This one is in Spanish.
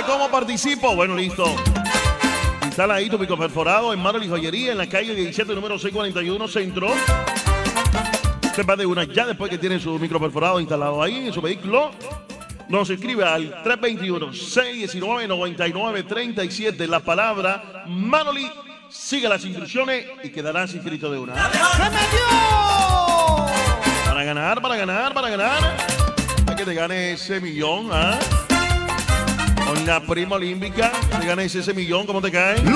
cómo participo? Bueno, listo. Instala ahí tu microperforado en Manoli Joyería, en la calle 17, número 641, Centro. Usted va de una ya después que tiene su microperforado instalado ahí en su vehículo. Nos escribe al 321-619-9937 la palabra Manoli. Siga las instrucciones y quedarás inscrito de una. ¡Se metió! Para ganar. Hay que te gane ese millón, ¿ah? Con la prima olímpica, te ganes ese millón, ¿cómo te cae?